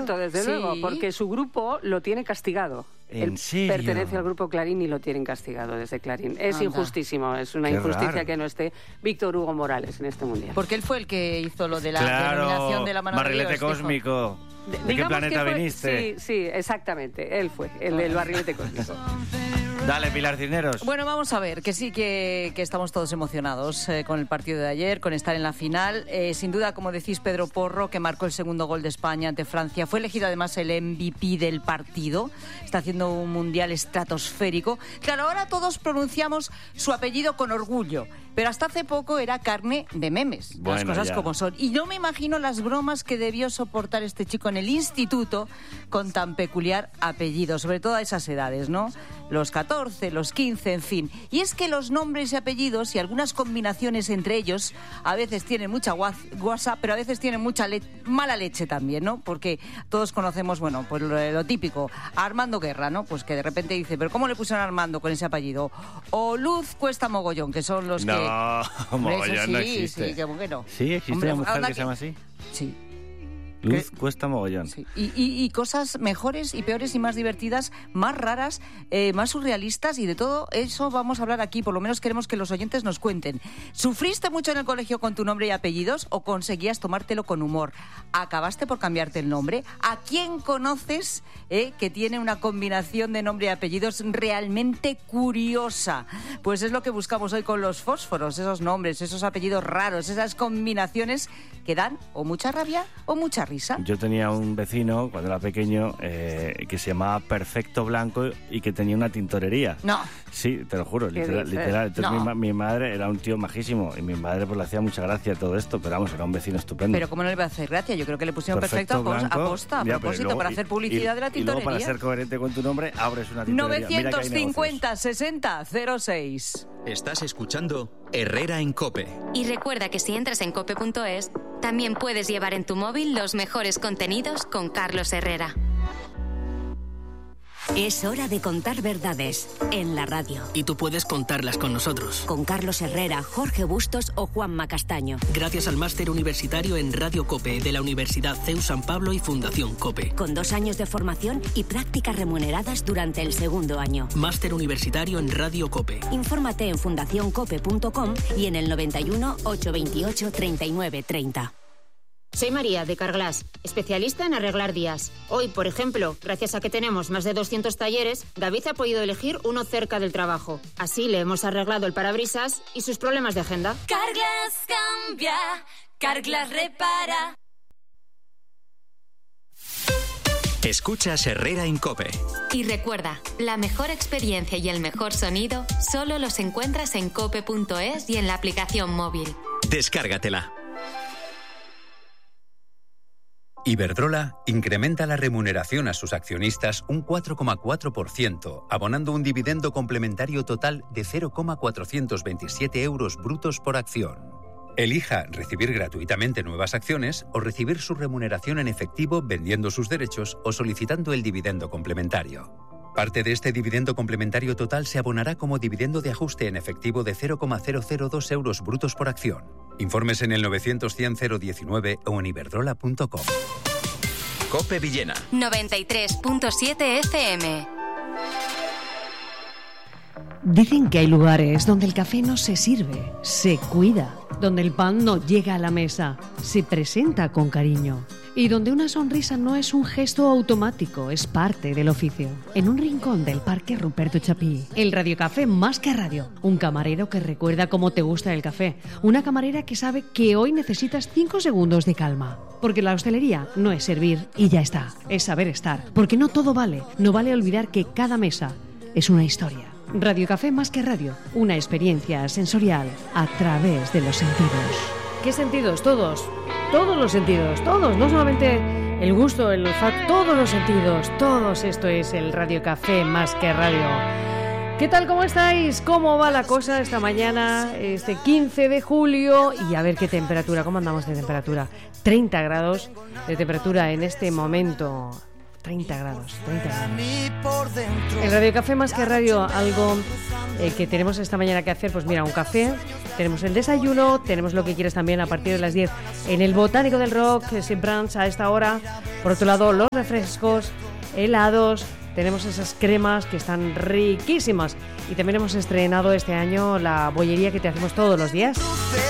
momento, desde luego, porque su grupo lo tiene castigado. ¿En serio? Pertenece al grupo Clarín y lo tienen castigado desde Clarín. Es injustísimo, es una injusticia que no esté Víctor Hugo Morales en este mundial. Porque él fue el que hizo lo de la denominación de la mano de Dios. Barrilete cósmico. ¿De qué planeta viniste? Sí, exactamente. Él fue, el del barrilete cósmico. Dale, Pilar Cisneros. Bueno, vamos a ver, que sí que estamos todos emocionados con el partido de ayer, con estar en la final. Sin duda, como decís, Pedro Porro, que marcó el segundo gol de España ante Francia, fue elegido además el MVP del partido. Está haciendo un mundial estratosférico. Claro, ahora todos pronunciamos su apellido con orgullo, pero hasta hace poco era carne de memes, las cosas como son. Y yo me imagino las bromas que debió soportar este chico en el instituto con tan peculiar apellido, sobre todo a esas edades, ¿no? Los 14, los 15, en fin. Y es que los nombres y apellidos y algunas combinaciones entre ellos a veces tienen mucha guasa, pero a veces tienen mucha mala leche también, ¿no? Porque todos conocemos, bueno, pues lo típico, a Armando Guerra, ¿no? Pues que de repente dice, ¿pero cómo le pusieron a Armando con ese apellido? O Luz Cuesta Mogollón, que son los que... No, Mogollón sí, no existe. Sí, que bueno. ¿Sí? ¿Existe una mujer que se llama así? Sí. Luz Cuesta Mogollón. Sí. Y cosas mejores y peores y más divertidas, más raras, más surrealistas, y de todo eso vamos a hablar aquí. Por lo menos queremos que los oyentes nos cuenten. ¿Sufriste mucho en el colegio con tu nombre y apellidos o conseguías tomártelo con humor? ¿Acabaste por cambiarte el nombre? ¿A quién conoces que tiene una combinación de nombre y apellidos realmente curiosa? Pues es lo que buscamos hoy con los fósforos, esos nombres, esos apellidos raros, esas combinaciones que dan o mucha rabia o mucha risa. Yo tenía un vecino cuando era pequeño que se llamaba Perfecto Blanco y que tenía una tintorería. No. Sí, te lo juro, literal. Entonces no. mi madre era un tío majísimo y mi madre pues le hacía mucha gracia todo esto, pero vamos, era un vecino estupendo. Pero ¿cómo no le va a hacer gracia? Yo creo que le pusieron perfecto a posta, a propósito, luego, para hacer publicidad de la tintorería. Y luego para ser coherente con tu nombre, abres una tintorería. 950 60 06. Estás escuchando Herrera en COPE. Y recuerda que si entras en cope.es, también puedes llevar en tu móvil los mejores contenidos con Carlos Herrera. Es hora de contar verdades en la radio. Y tú puedes contarlas con nosotros. Con Carlos Herrera, Jorge Bustos o Juanma Castaño. Gracias al máster universitario en Radio COPE de la Universidad CEU San Pablo y Fundación COPE. Con 2 años de formación y prácticas remuneradas durante el segundo año. Máster universitario en Radio COPE. Infórmate en fundacioncope.com y en el 91 828 39 30. Soy María, de Carglass, especialista en arreglar días. Hoy, por ejemplo, gracias a que tenemos más de 200 talleres, David ha podido elegir uno cerca del trabajo. Así le hemos arreglado el parabrisas y sus problemas de agenda. Carglass cambia, Carglass repara. Escuchas Herrera en COPE. Y recuerda, la mejor experiencia y el mejor sonido solo los encuentras en cope.es y en la aplicación móvil. Descárgatela. Iberdrola incrementa la remuneración a sus accionistas un 4,4%, abonando un dividendo complementario total de 0,427 euros brutos por acción. Elija recibir gratuitamente nuevas acciones o recibir su remuneración en efectivo vendiendo sus derechos o solicitando el dividendo complementario. Parte de este dividendo complementario total se abonará como dividendo de ajuste en efectivo de 0,002 euros brutos por acción. Informes en el 900-100-019 o en iberdrola.com. COPE Villena 93.7 FM. Dicen que hay lugares donde el café no se sirve, se cuida, donde el pan no llega a la mesa, se presenta con cariño y donde una sonrisa no es un gesto automático, es parte del oficio. En un rincón del Parque Ruperto Chapí, el Radiocafé Más que Radio, un camarero que recuerda cómo te gusta el café, una camarera que sabe que hoy necesitas 5 segundos de calma. Porque la hostelería no es servir y ya está, es saber estar, porque no todo vale, no vale olvidar que cada mesa es una historia. Radiocafé Más que Radio, una experiencia sensorial a través de los sentidos. ¿Qué sentidos? Todos los sentidos, todos, no solamente el gusto, el olfato, todos los sentidos, todos. Esto es el Radiocafé Más que Radio. ¿Qué tal? ¿Cómo estáis? ¿Cómo va la cosa esta mañana, este 15 de julio? Y a ver qué temperatura, ¿cómo andamos de temperatura? 30 grados de temperatura en este momento. 30 grados. En Radio Café Más que Radio, algo que tenemos esta mañana que hacer, pues mira, un café, tenemos el desayuno, tenemos lo que quieres también a partir de las 10 en el Botánico del Rock, siempre a esta hora. Por otro lado, los refrescos, helados, tenemos esas cremas que están riquísimas. Y también hemos estrenado este año la bollería que te hacemos todos los días.